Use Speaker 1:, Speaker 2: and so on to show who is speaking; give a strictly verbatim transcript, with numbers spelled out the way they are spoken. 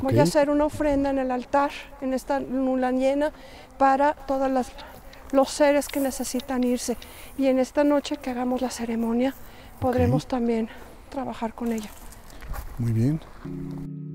Speaker 1: Voy a hacer una ofrenda en el altar, en esta luna llena, para todos las, los seres que necesitan irse. Y en esta noche que hagamos la ceremonia, podremos okay. también trabajar con ella.
Speaker 2: Muy bien.